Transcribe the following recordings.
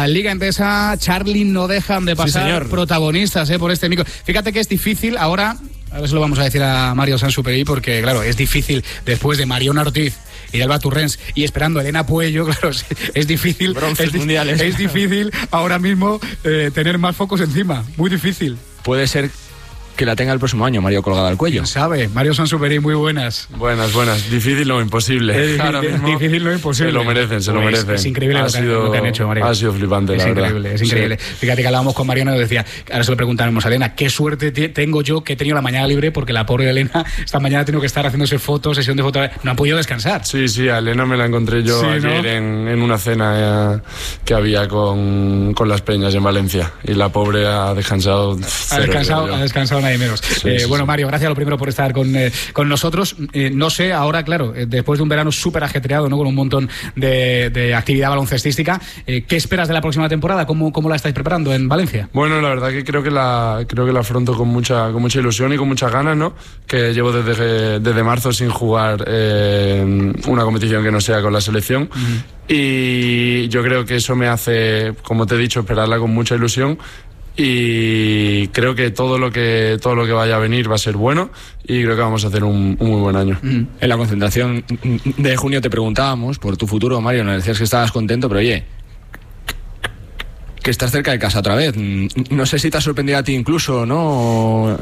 la Liga Endesa, Charly, no dejan de pasar protagonistas por este micro. Fíjate que es difícil ahora se lo vamos a decir a Mario Sansuperi, porque claro, es difícil después de Mariona Ortiz y Alba Turrens y esperando a Elena Puello, claro, es difícil. Bronces mundiales. Es difícil ahora mismo tener más focos encima, muy difícil. Puede ser que la tenga el próximo año, Mario colgada al cuello. ¿Quién sabe? Mario Sansuperi, muy buenas. Buenas. Difícil no imposible. Difícil no imposible. Se lo merecen. Es increíble lo que han hecho, Mario. Ha sido flipante, la verdad. Es increíble. Sí. Fíjate que hablábamos con Mariano y decía, ahora se lo preguntaremos a Elena, qué suerte tengo yo que he tenido la mañana libre, porque la pobre Elena esta mañana ha tenido que estar haciéndose fotos, sesión de fotos, no ha podido descansar. Sí, a Elena me la encontré yo ayer en una cena que había con las peñas en Valencia, y la pobre ha descansado. Ha descansado nadie menos. Bueno, Mario, gracias lo primero por estar con nosotros. No sé, ahora, claro, después de un verano súper ajetreado, ¿no?, con un montón de actividad baloncestística, ¿qué esperas de la próxima temporada? ¿Cómo la estáis preparando en Valencia? Bueno, la verdad que creo que la afronto con mucha ilusión y con muchas ganas, ¿no? Que llevo desde marzo sin jugar una competición que no sea con la selección. Y yo creo que eso me hace, como te he dicho, esperarla con mucha ilusión. Y creo que todo lo que vaya a venir va a ser bueno, y creo que vamos a hacer un muy buen año. En la concentración de junio te preguntábamos por tu futuro, Mario, nos decías que estabas contento, pero oye, que estás cerca de casa otra vez. No sé si te ha sorprendido a ti incluso, ¿no?,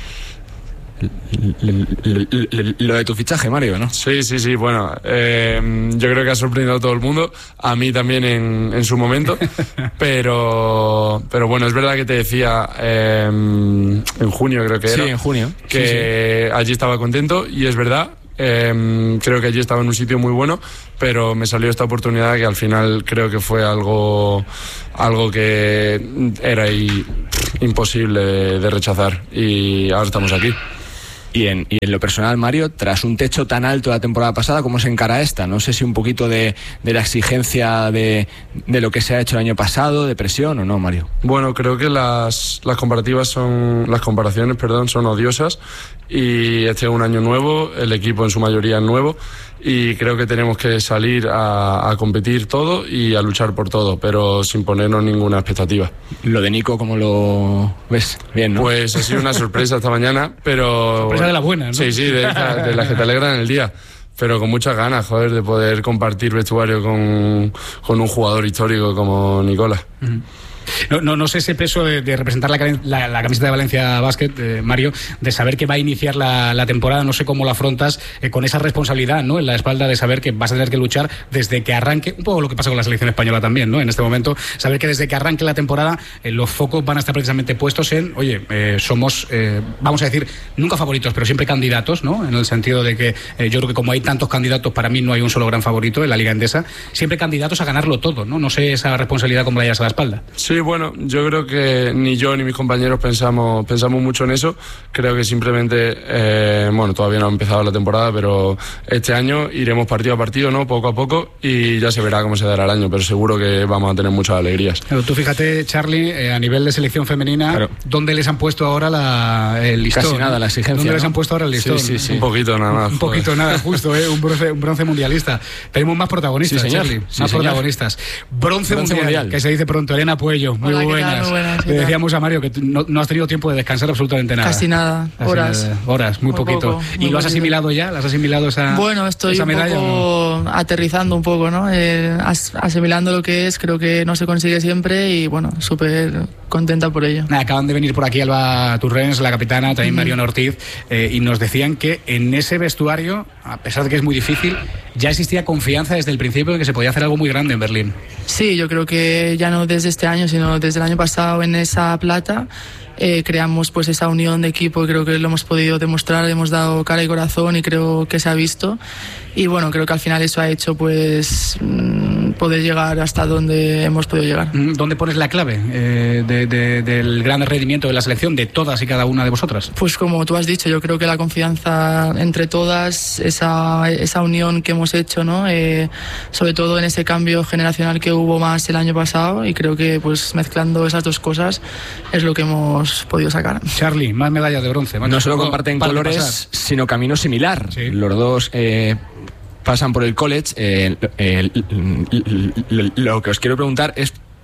lo de tu fichaje, Mario, ¿no? Sí, bueno, yo creo que ha sorprendido a todo el mundo, a mí también en su momento, pero bueno, es verdad que te decía en junio, creo que era. Sí, en junio. Que allí estaba contento, y es verdad. Creo que allí estaba en un sitio muy bueno, pero me salió esta oportunidad que al final creo que fue algo que era imposible de rechazar, y ahora estamos aquí. Y en lo personal, Mario, tras un techo tan alto la temporada pasada, ¿cómo se encara esta? No sé si un poquito de la exigencia de lo que se ha hecho el año pasado, de presión o no, Mario. Bueno, creo que las comparaciones son odiosas, y este es un año nuevo, el equipo en su mayoría es nuevo, y creo que tenemos que salir a competir todo y a luchar por todo, pero sin ponernos ninguna expectativa. Lo de Nico, ¿cómo lo ves? Bien, ¿no? Pues ha sido una sorpresa esta mañana, pero... Sorpresa de la buena, ¿no? Sí, de las que te alegran el día. Pero con muchas ganas, de poder compartir vestuario con un jugador histórico como Nicola. No sé ese peso de representar la camiseta de Valencia Basket, Mario, de saber que va a iniciar la temporada. No sé cómo lo afrontas con esa responsabilidad, ¿no?, en la espalda, de saber que vas a tener que luchar desde que arranque, un poco lo que pasa con la selección española también, ¿no?, en este momento, saber que desde que arranque la temporada los focos van a estar precisamente puestos en, somos, vamos a decir, nunca favoritos, pero siempre candidatos, ¿no?, en el sentido de que yo creo que como hay tantos candidatos, para mí no hay un solo gran favorito en la Liga Endesa, siempre candidatos a ganarlo todo, ¿no? No sé esa responsabilidad cómo la llevas a la espalda. Sí, bueno, yo creo que ni yo ni mis compañeros pensamos mucho en eso. Creo que simplemente, todavía no ha empezado la temporada, pero este año iremos partido a partido, ¿no?, poco a poco, y ya se verá cómo se dará el año, pero seguro que vamos a tener muchas alegrías. Pero tú fíjate, Charly, a nivel de selección femenina, claro, ¿dónde les han puesto ahora el listón? Casi nada, la exigencia. ¿Dónde les han puesto ahora el listón? Sí. Un poquito nada más. Un poquito nada, justo, un bronce mundialista. Tenemos más protagonistas, sí, Charly, más protagonistas. Bronce mundial, que se dice pronto. Elena Puello, muy buenas. Le decíamos a Mario que no has tenido tiempo de descansar absolutamente nada. Casi nada, horas, muy poquito. ¿Y lo has asimilado ya? ¿Las has asimilado esa Bueno, estoy esa un medalla, poco aterrizando un poco, ¿no? Asimilando lo que es, creo que no se consigue siempre, y bueno, súper contenta por ello. Acaban de venir por aquí Alba Turrens, la capitana, también Mariona Ortiz, y nos decían que en ese vestuario, a pesar de que es muy difícil, ya existía confianza desde el principio de que se podía hacer algo muy grande en Berlín. Sí, yo creo que ya no desde este año, sino desde el año pasado en esa plata creamos pues esa unión de equipo, y creo que lo hemos podido demostrar, hemos dado cara y corazón, y creo que se ha visto, y bueno, creo que al final eso ha hecho pues poder llegar hasta donde hemos podido llegar. ¿Dónde pones la clave del gran rendimiento de la selección, de todas y cada una de vosotras? Pues como tú has dicho, yo creo que la confianza entre todas, esa unión que hemos hecho, ¿no? Sobre todo en ese cambio generacional que hubo más el año pasado, y creo que pues mezclando esas dos cosas es lo que hemos podido sacar. Charly, más medallas de bronce. No solo comparten colores, sino camino similar. Sí. Los dos pasan por el college. Lo que os quiero preguntar es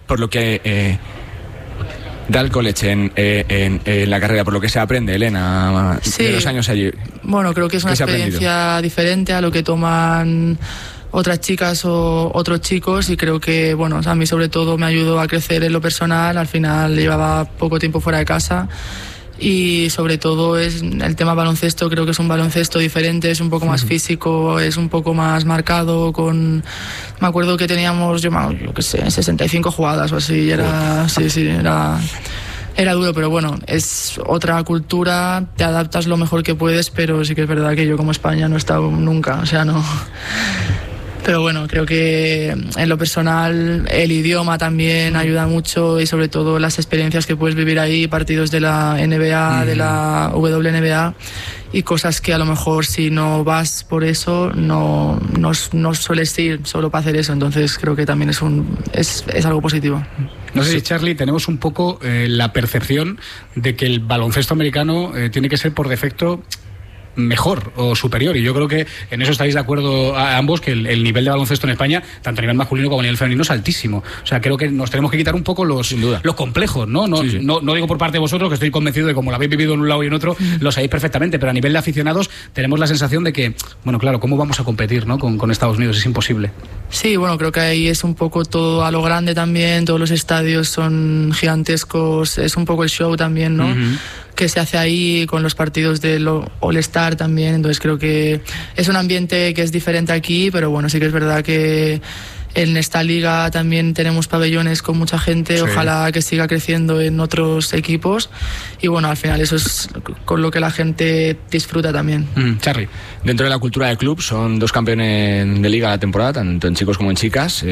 por lo que da el college en la carrera, por lo que se aprende, Elena, sí, de los años allí. Bueno, creo que es una experiencia diferente a lo que toman otras chicas o otros chicos, y creo que, bueno, a mí sobre todo me ayudó a crecer en lo personal. Al final llevaba poco tiempo fuera de casa y sobre todo es el tema baloncesto. Creo que es un baloncesto diferente, es un poco más físico, es un poco más marcado. Me acuerdo que teníamos, yo qué sé, 65 jugadas o así, era duro, pero bueno, es otra cultura, te adaptas lo mejor que puedes, pero sí que es verdad que yo como España no he estado nunca, o sea, no. Pero bueno, creo que en lo personal el idioma también ayuda mucho, y sobre todo las experiencias que puedes vivir ahí, partidos de la NBA, de la WNBA, y cosas que a lo mejor si no vas por eso no sueles ir solo para hacer eso. Entonces creo que también es algo positivo. No sé si, Charlie, tenemos un poco la percepción de que el baloncesto americano tiene que ser por defecto mejor o superior, y yo creo que en eso estáis de acuerdo ambos, que el nivel de baloncesto en España, tanto a nivel masculino como a nivel femenino, es altísimo. O sea, creo que nos tenemos que quitar un poco los complejos, ¿no? Sí. No digo por parte de vosotros, que estoy convencido de que como lo habéis vivido en un lado y en otro, lo sabéis perfectamente, pero a nivel de aficionados tenemos la sensación de que, bueno, claro, ¿cómo vamos a competir, ¿no? con Estados Unidos? Es imposible. Sí, bueno, creo que ahí es un poco todo a lo grande también, todos los estadios son gigantescos, es un poco el show también, ¿no? Que se hace ahí con los partidos del All-Star también. Entonces creo que es un ambiente que es diferente aquí, pero bueno, sí que es verdad que en esta liga también tenemos pabellones con mucha gente. Sí. Ojalá que siga creciendo en otros equipos, y bueno, al final eso es con lo que la gente disfruta también. Charlie, dentro de la cultura del club son 2 campeones de liga la temporada, tanto en chicos como en chicas.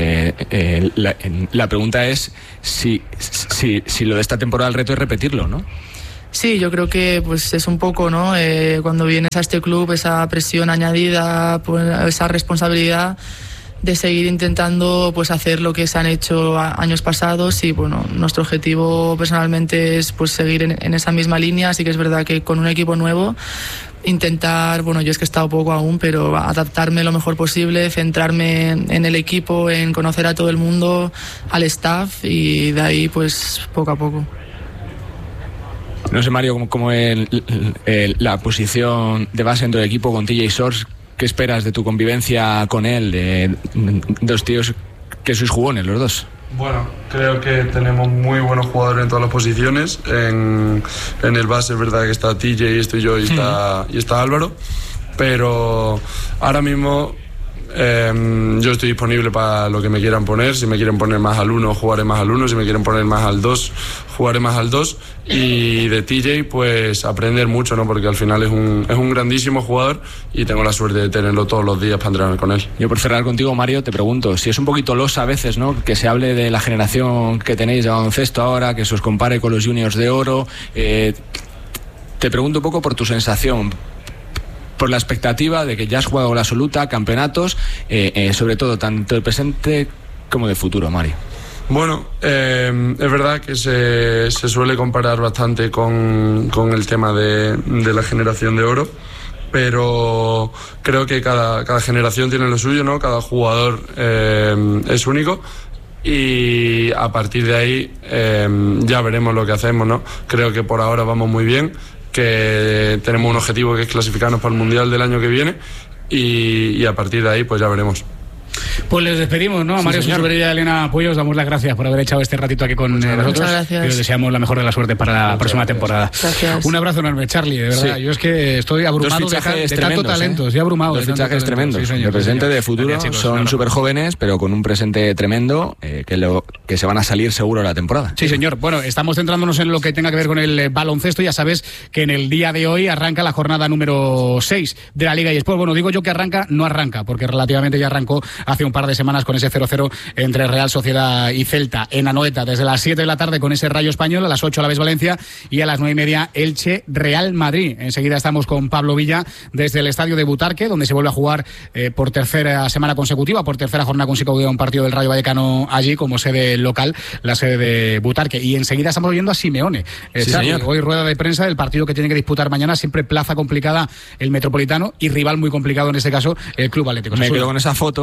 La pregunta es si lo de esta temporada el reto es repetirlo, ¿no? Sí, yo creo que pues es un poco, ¿no? Cuando vienes a este club, esa presión añadida, pues, esa responsabilidad de seguir intentando pues hacer lo que se han hecho años pasados, y bueno, nuestro objetivo personalmente es pues seguir en esa misma línea. Así que es verdad que con un equipo nuevo intentar, bueno, yo es que he estado poco aún, pero adaptarme lo mejor posible, centrarme en el equipo, en conocer a todo el mundo, al staff, y de ahí pues poco a poco. No sé, Mario, cómo es la posición de base dentro del equipo con TJ Shorts. ¿Qué esperas de tu convivencia con él? De 2 tíos que sois jugones, los dos. Bueno, creo que tenemos muy buenos jugadores en todas las posiciones. En el base es verdad que está TJ, estoy yo y está Álvaro. Pero ahora mismo yo estoy disponible para lo que me quieran poner. Si me quieren poner más al 1, jugaré más al 1. Si me quieren poner más al 2, jugaré más al 2. Y de TJ pues aprender mucho, ¿no? Porque al final es un grandísimo jugador, y tengo la suerte de tenerlo todos los días para entrenar con él. Yo, por cerrar contigo, Mario, te pregunto si es un poquito losa a veces, ¿no? Que se hable de la generación que tenéis de baloncesto ahora, que se os compare con los juniors de oro. Te pregunto un poco por tu sensación, por la expectativa de que ya has jugado la absoluta, campeonatos, sobre todo tanto el presente como de futuro, Mario. Bueno, es verdad que se suele comparar bastante con el tema de la generación de oro, pero creo que cada generación tiene lo suyo, ¿no? Cada jugador es único, y a partir de ahí ya veremos lo que hacemos, ¿no? Creo que por ahora vamos muy bien, que tenemos un objetivo que es clasificarnos para el Mundial del año que viene, y a partir de ahí pues ya veremos. Pues les despedimos, ¿no? A Mario Susberilla y a Elena Puello os damos las gracias por haber echado este ratito aquí con nosotros. Muchas gracias. Y os deseamos la mejor de la suerte para la próxima temporada. Gracias. Un abrazo enorme, Charlie, de verdad. Sí. Yo es que estoy abrumado de tanto talento. Estoy abrumado. Los fichajes tremendos. Sí, de presente, de futuro, gracias, chicos, son súper jóvenes, pero con un presente tremendo, que se van a salir seguro de la temporada. Sí, señor. Bueno, estamos centrándonos en lo que tenga que ver con el baloncesto. Ya sabes que en el día de hoy arranca la jornada número 6 de la Liga eSports. Bueno, digo yo que arranca, no arranca, porque relativamente ya arrancó hace un par de semanas con ese 0-0 entre Real Sociedad y Celta en Anoeta, desde las 7 de la tarde con ese Rayo Español, a las 8 Alavés Valencia y a las 9:30 Elche Real Madrid. Enseguida estamos con Pablo Villa desde el estadio de Butarque, donde se vuelve a jugar por tercera semana consecutiva, por tercera jornada consecutiva, un partido del Rayo Vallecano allí como sede local, la sede de Butarque. Y enseguida estamos oyendo a Simeone. Sí, señor. Hoy rueda de prensa del partido que tiene que disputar mañana, siempre plaza complicada el Metropolitano y rival muy complicado en este caso el Club Atlético. Me quedo con esa foto que se ha producido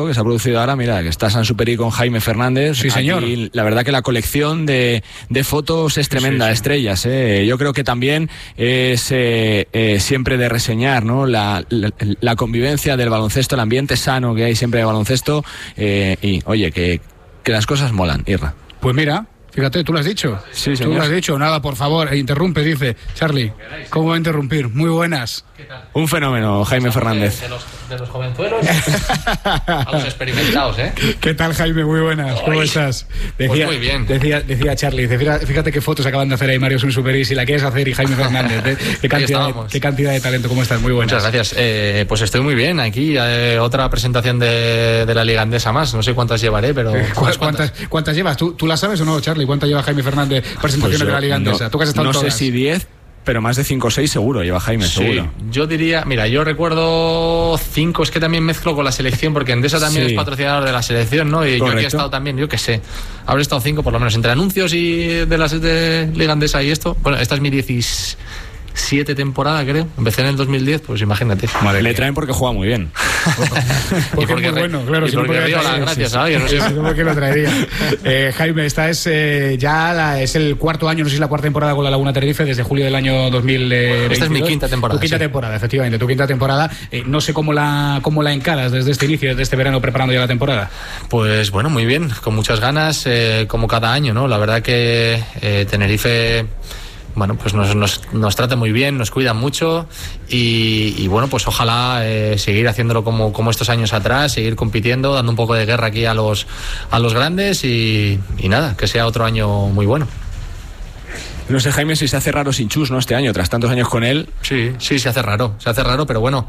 conocido ahora, mira, que está Sansuperi con Jaime Fernández. Sí, señor. Y la verdad que la colección de fotos es tremenda, sí. Estrellas. Yo creo que también es siempre de reseñar, ¿no? La convivencia del baloncesto, el ambiente sano que hay siempre de baloncesto. Y, oye, que las cosas molan, Irra. Pues mira, fíjate, tú lo has dicho. Sí, señor. Tú lo has dicho. Nada, por favor, interrumpe, dice Charlie. ¿Cómo va a interrumpir? Muy buenas. ¿Qué tal? Un fenómeno, Jaime Fernández. De los jovenzuelos a los experimentados, ¿eh? ¿Qué tal, Jaime? Muy buenas. ¿Cómo estás? Pues muy bien. Decía Charlie, fíjate qué fotos acaban de hacer ahí Mario Sansuperi, si la quieres hacer, y Jaime Fernández. Qué cantidad de talento. ¿Cómo estás? Muy buenas. Muchas gracias. Pues estoy muy bien aquí. Otra presentación de la Liga Andesa más. No sé cuántas llevaré, pero... ¿Cuántas llevas? ¿Tú las sabes o no, Charlie? ¿Cuántas lleva Jaime Fernández presentaciones de la Liga Andesa? ¿Tú que has estado no todas? sé si 10... Pero más de 5 o 6 seguro lleva Jaime, sí, seguro. Yo diría, mira, yo recuerdo 5, es que también mezclo con la selección, porque Endesa también es patrocinador de la selección, ¿no? Y correcto. Yo aquí he estado también, yo qué sé, habré estado 5 por lo menos, entre anuncios y de las de Liga Andesa y esto. Bueno, esta es mi 17 temporada, creo. Empecé en el 2010, pues imagínate. Vale, le traen porque juega muy bien. Porque es muy bueno, claro. Y porque río las gracias, ¿sabes? No sé por qué lo traería. Jaime, esta es es el cuarto año, no sé si la cuarta temporada con la Laguna Tenerife, desde julio del año 2022. Esta es mi quinta temporada. Tu quinta temporada, efectivamente, tu quinta temporada. No sé cómo la encaras desde este inicio, desde este verano, preparando ya la temporada. Pues bueno, muy bien, con muchas ganas, como cada año, ¿no? La verdad que Tenerife... Bueno, pues nos trata muy bien, nos cuidan mucho y bueno, pues ojalá seguir haciéndolo como estos años atrás, seguir compitiendo, dando un poco de guerra aquí a los grandes y nada, que sea otro año muy bueno. No sé, Jaime, si se hace raro sin Chus, ¿no? Este año, tras tantos años con él. Sí, se hace raro, pero bueno,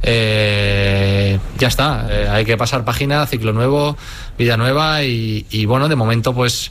ya está, hay que pasar página, ciclo nuevo, vida nueva y bueno, de momento pues...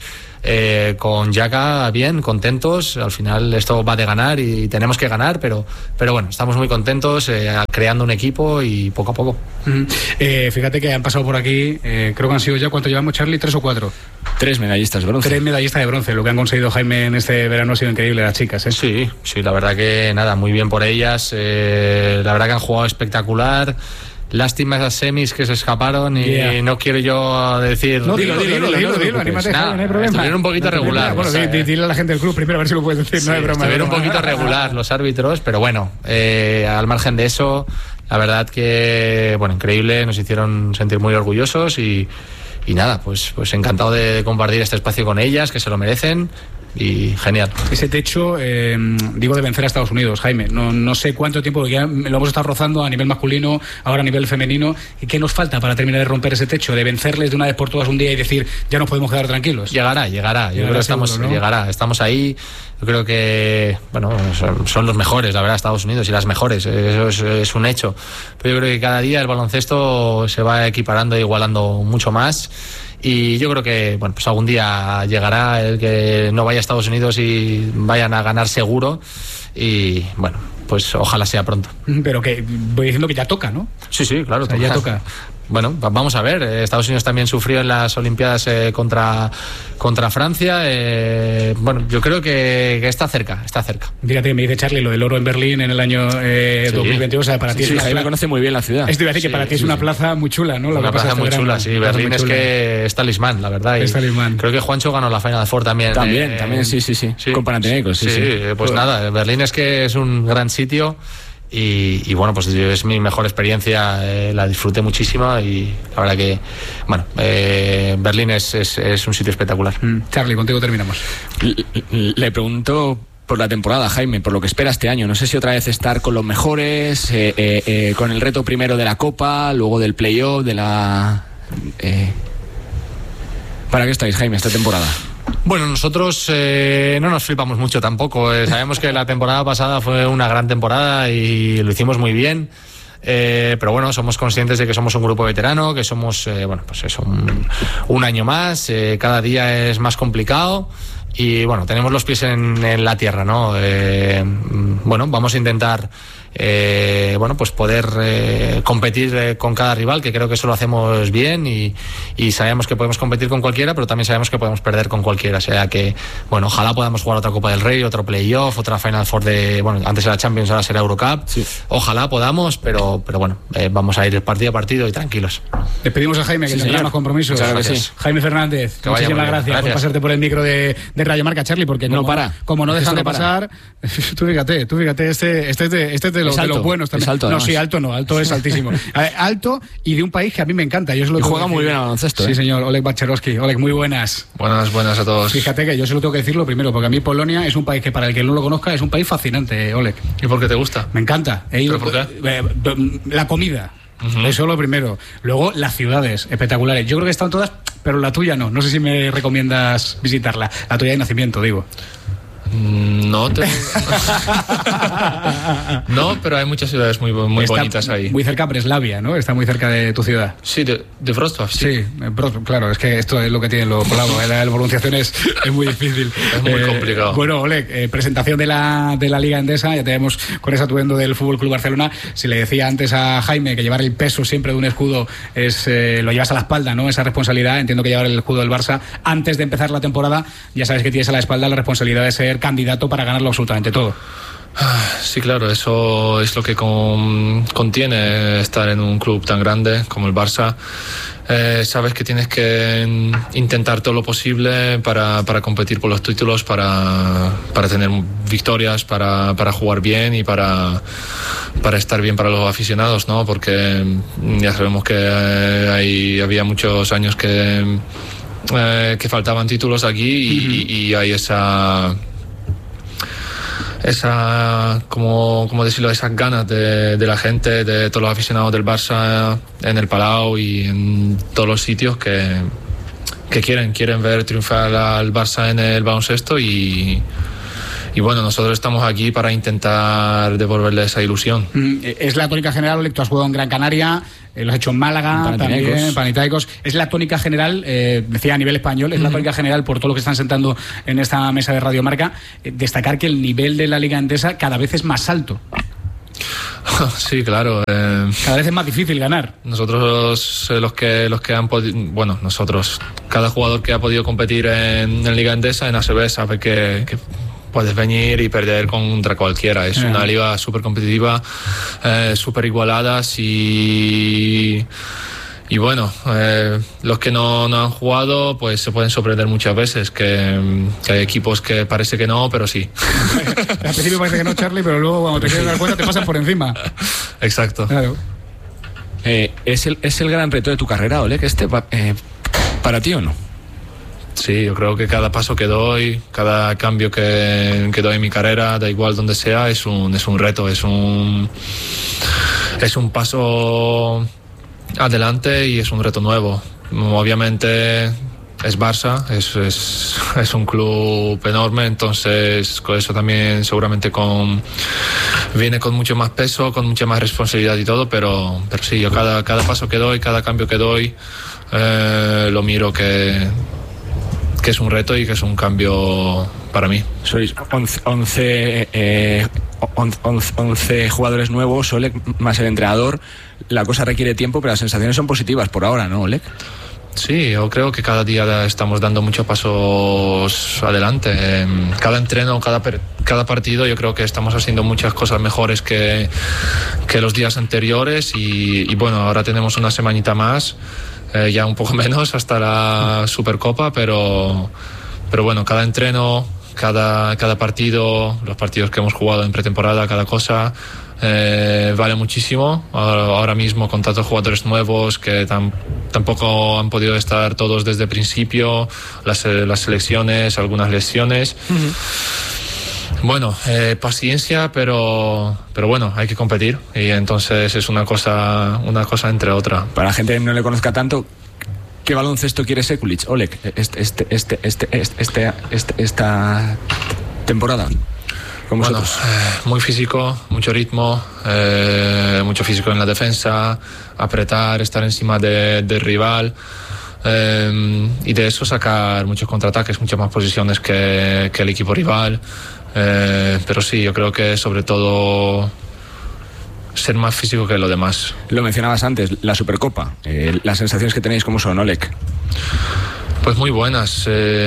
con Yaka bien, contentos. Al final esto va de ganar y tenemos que ganar, pero bueno, estamos muy contentos, creando un equipo y poco a poco. Fíjate que han pasado por aquí, creo que han sido ya, ¿cuánto llevamos, Charlie? ¿3 o 4? 3 medallistas de bronce. 3 medallistas de bronce. Lo que han conseguido, Jaime, en este verano ha sido increíble, las chicas, ¿eh? Sí, la verdad que nada, muy bien por ellas. La verdad que han jugado espectacular. Lástima esas semis que se escaparon y no quiero yo decir... No, dilo, anímate, no hay problema. Estuvieron un poquito regular. Bueno, dile a la gente del club primero a ver si lo puedes decir, no hay broma. Estuvieron un poquito regular los árbitros, pero bueno, al margen de eso, la verdad que, bueno, increíble, nos hicieron sentir muy orgullosos y nada, pues encantado de compartir este espacio con ellas, que se lo merecen. Y genial. Ese techo, digo, de vencer a Estados Unidos, Jaime. No sé cuánto tiempo, ya lo hemos estado rozando a nivel masculino, ahora a nivel femenino. ¿Y qué nos falta para terminar de romper ese techo, de vencerles de una vez por todas un día y decir, ya nos podemos quedar tranquilos? Llegará. Yo creo que estamos ahí. Yo creo que, bueno, son los mejores, la verdad, Estados Unidos, y las mejores. Eso es un hecho. Pero yo creo que cada día el baloncesto se va equiparando e igualando mucho más. Y yo creo que, bueno, pues algún día llegará el que no vaya a Estados Unidos y vayan a ganar seguro. Y bueno, pues ojalá sea pronto. Pero que voy diciendo que ya toca, ¿no? Sí, claro. O sea, ya toca. Bueno, vamos a ver. Estados Unidos también sufrió en las Olimpiadas contra Francia. Bueno, yo creo que está cerca. Fíjate, me dice Charlie lo del oro en Berlín en el año 2022. O sea, para ti Jaime conoce muy bien la ciudad. Esto iba a decir que para ti es una plaza muy chula, ¿no? Una plaza muy chula, sí. Berlín es que es talismán, la verdad. Es talismán. Creo que Juancho ganó la Final Four también. También, sí. Con Panathinaikos, sí. Pues nada, Berlín es que es un gran sitio. Y bueno, pues es mi mejor experiencia, la disfruté muchísimo y la verdad que, bueno, Berlín es un sitio espectacular. Charlie, contigo terminamos. Le pregunto por la temporada, Jaime, por lo que espera este año. No sé si otra vez estar con los mejores, con el reto primero de la Copa, luego del playoff, de la... ¿Para qué estáis, Jaime, esta temporada? Bueno, nosotros no nos flipamos mucho tampoco. Sabemos que la temporada pasada fue una gran temporada y lo hicimos muy bien. Pero bueno, somos conscientes de que somos un grupo veterano, que somos, bueno, pues eso, un año más. Cada día es más complicado. y bueno, tenemos los pies en la tierra, ¿no? Bueno, vamos a intentar pues poder competir con cada rival, que creo que eso lo hacemos bien, y sabemos que podemos competir con cualquiera, pero también sabemos que podemos perder con cualquiera, o sea que, bueno, ojalá podamos jugar otra Copa del Rey, otro Playoff, otra Final Four antes era Champions, ahora será Eurocup, sí. Ojalá podamos, pero bueno, vamos a ir partido a partido y tranquilos. Despedimos a Jaime, que tendrá más compromisos. Claro que sí. Jaime Fernández, muchísimas gracias por pasarte por el micro de Radio Marca, Charlie, porque como no dejan de pasar, tú fíjate, este es de los buenos también. Alto, alto es altísimo. Alto y de un país que a mí me encanta. Yo juega muy bien al baloncesto. Sí, señor, Oleg Bacherovsky. Oleg, muy buenas. Buenas a todos. Fíjate que yo se lo tengo que decir lo primero, porque a mí Polonia es un país que, para el que no lo conozca, es un país fascinante, Oleg. ¿Y por qué te gusta? Me encanta. He ido, ¿Pero por qué? La comida. Uh-huh. Eso lo primero. Luego, las ciudades espectaculares. Yo creo que están todas, pero la tuya no. No sé si me recomiendas visitarla. La tuya de nacimiento, digo. No, no, pero hay muchas ciudades muy bonitas ahí. Muy cerca de Breslavia, ¿no? Está muy cerca de tu ciudad. Sí, de Wrocław, sí. Claro, es que esto es lo que tienen los polacos. La pronunciación es muy difícil. Es muy complicado. Bueno, Oleg, presentación de la Liga Endesa, ya tenemos con ese atuendo del Fútbol Club Barcelona. Si le decía antes a Jaime que llevar el peso siempre de un escudo lo llevas a la espalda, ¿no? Esa responsabilidad. Entiendo que llevar el escudo del Barça antes de empezar la temporada, ya sabes que tienes a la espalda la responsabilidad de ser candidato para ganarlo absolutamente todo. Sí, claro, eso es lo que contiene estar en un club tan grande como el Barça. Sabes que tienes que intentar todo lo posible para competir por los títulos, para tener victorias, para jugar bien y para estar bien para los aficionados, ¿no? Porque ya sabemos que había muchos años que faltaban títulos aquí y hay esa como decirlo, esas ganas de la gente, de todos los aficionados del Barça en el Palau y en todos los sitios que quieren ver triunfar al Barça en el baloncesto y bueno, nosotros estamos aquí para intentar devolverle esa ilusión. Es la tónica general, tú has jugado en Gran Canaria, lo has hecho en Málaga, también, Panathinaikos. Es la tónica general, decía a nivel español, es la tónica general por todo lo que están sentando en esta mesa de Radio Marca, destacar que el nivel de la Liga Endesa cada vez es más alto. Sí, claro. Cada vez es más difícil ganar. Nosotros, los que han podido, cada jugador que ha podido competir en Liga Endesa, en ACB, sabe que puedes venir y perder contra cualquiera. Es una liga súper competitiva, súper igualada y bueno, los que no han jugado pues se pueden sorprender muchas veces, que hay equipos que parece que no, pero sí. Al principio parece que no, Charlie, pero luego cuando te quieres dar cuenta te pasan por encima. Exacto. Claro. ¿Es el gran reto de tu carrera, Oleg, para ti o no? Sí, yo creo que cada paso que doy, cada cambio que doy en mi carrera, da igual donde sea, es un reto, es un paso adelante y es un reto nuevo. Obviamente es Barça, es un club enorme, entonces con eso también seguramente viene con mucho más peso, con mucha más responsabilidad y todo, pero sí, yo cada paso que doy, cada cambio que doy, lo miro que es un reto y que es un cambio para mí. Sois 11 jugadores nuevos, Oleg, más el entrenador. La cosa requiere tiempo, pero las sensaciones son positivas por ahora, ¿no, Oleg? Sí, yo creo que cada día estamos dando muchos pasos adelante. Cada entreno, cada partido, yo creo que estamos haciendo muchas cosas mejores que los días anteriores y bueno, ahora tenemos una semanita más. Ya un poco menos hasta la Supercopa, pero bueno, cada entreno, cada partido, los partidos que hemos jugado en pretemporada, cada cosa vale muchísimo. Ahora mismo con tantos jugadores nuevos que tampoco han podido estar todos desde el principio, las selecciones, algunas lesiones. Uh-huh. Bueno, paciencia, pero bueno, hay que competir y entonces es una cosa entre otra. Para la gente que no le conozca tanto, ¿qué baloncesto quiere Sekulic, Oleg, esta temporada? Bueno, muy físico, mucho ritmo, mucho físico en la defensa, apretar, estar encima del rival. y de eso sacar muchos contraataques, muchas más posiciones que el equipo rival. Pero sí, yo creo que sobre todo ser más físico que lo demás. Lo mencionabas antes, la Supercopa. Las sensaciones que tenéis, ¿cómo son, Oleg? Pues muy buenas.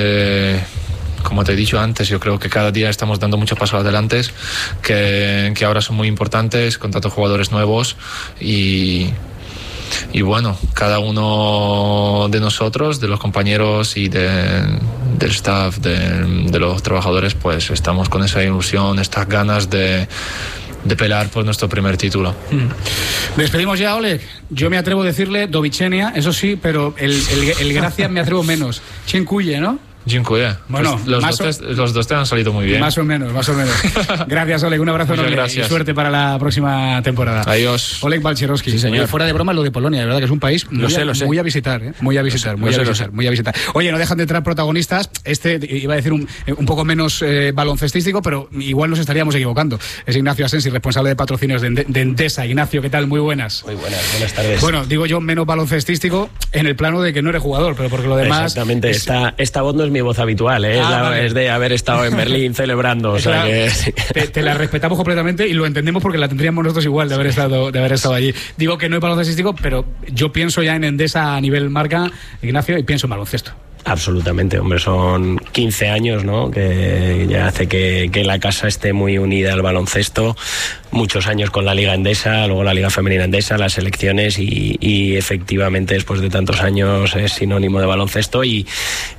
Como te he dicho antes, yo creo que cada día estamos dando muchos pasos adelante que ahora son muy importantes, con tantos jugadores nuevos y bueno, cada uno de nosotros, de los compañeros y del staff, de los trabajadores, pues estamos con esa ilusión, estas ganas de pelear por nuestro primer título. Despedimos ya, Oleg. Yo me atrevo a decirle Dovichenia, eso sí, pero el gracias me atrevo menos. Dziękuję, ¿no? Dziękuję. Bueno, pues los dos te han salido muy bien. Más o menos. Gracias, Oleg. Un abrazo enorme y suerte para la próxima temporada. Adiós. Oleg Balcerowski. Sí, señor. Fuera de broma, lo de Polonia, de verdad que es un país muy a visitar, ¿eh? Muy a visitar. Oye, no dejan de entrar protagonistas. Iba a decir un poco menos baloncestístico, pero igual nos estaríamos equivocando. Es Ignacio Asensi, responsable de patrocinios de Endesa. Ignacio, ¿qué tal? Muy buenas. Muy buenas tardes. Bueno, digo yo menos baloncestístico en el plano de que no eres jugador, pero porque lo demás... Exactamente. Esta voz no es mi voz habitual, vale. Es de haber estado en Berlín celebrando, o sea que... te la respetamos completamente y lo entendemos porque la tendríamos nosotros igual de haber estado allí. Digo que no es baloncestístico, pero yo pienso ya en Endesa a nivel marca, Ignacio, y pienso en baloncesto. Absolutamente, hombre, son 15 años, ¿no? Que ya hace que la casa esté muy unida al baloncesto. Muchos años con la Liga Endesa, luego la Liga Femenina Endesa, las selecciones y efectivamente después de tantos años es sinónimo de baloncesto y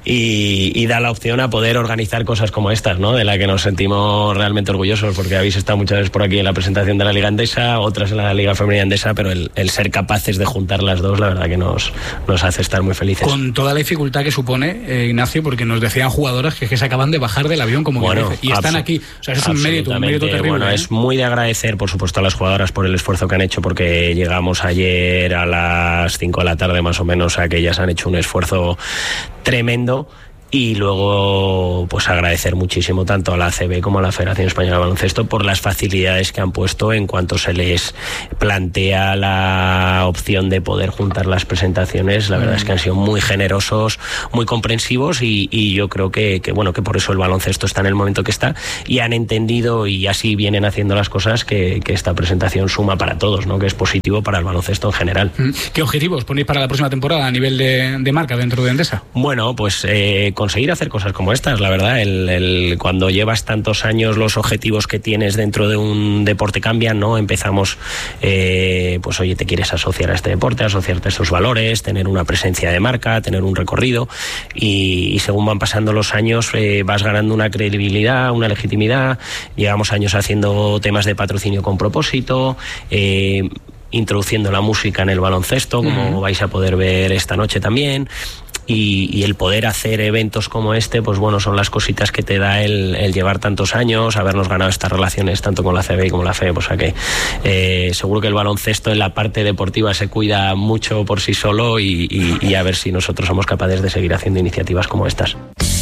da la opción a poder organizar cosas como estas, ¿no? De la que nos sentimos realmente orgullosos porque habéis estado muchas veces por aquí en la presentación de la Liga Endesa, otras en la Liga Femenina Endesa, pero el ser capaces de juntar las dos, la verdad que nos hace estar muy felices. Con toda la dificultad que supone, Ignacio, porque nos decían jugadoras que se acaban de bajar del avión como y están aquí, o sea, es un mérito terrible. Bueno, es muy de agradecer, por supuesto, a las jugadoras por el esfuerzo que han hecho, porque llegamos ayer a las 5 de la tarde más o menos, o sea que ellas han hecho un esfuerzo tremendo. Y luego, pues agradecer muchísimo tanto a la ACB como a la Federación Española de Baloncesto por las facilidades que han puesto en cuanto se les plantea la opción de poder juntar las presentaciones. La verdad es que han sido muy generosos, muy comprensivos y yo creo que por eso el baloncesto está en el momento que está y han entendido y así vienen haciendo las cosas que esta presentación suma para todos, ¿no? Que es positivo para el baloncesto en general. ¿Qué objetivos ponéis para la próxima temporada a nivel de marca dentro de Endesa? Bueno, pues conseguir hacer cosas como estas, la verdad. Cuando llevas tantos años, los objetivos que tienes dentro de un deporte cambian, ¿no? Empezamos, pues oye, te quieres asociar a este deporte, asociarte a estos valores, tener una presencia de marca, tener un recorrido y según van pasando los años vas ganando una credibilidad, una legitimidad. Llevamos años haciendo temas de patrocinio con propósito, introduciendo la música en el baloncesto, como vais a poder ver esta noche también. Y el poder hacer eventos como este, pues bueno, son las cositas que te da el llevar tantos años, habernos ganado estas relaciones tanto con la CB como la FEB, o sea que seguro que el baloncesto en la parte deportiva se cuida mucho por sí solo y a ver si nosotros somos capaces de seguir haciendo iniciativas como estas.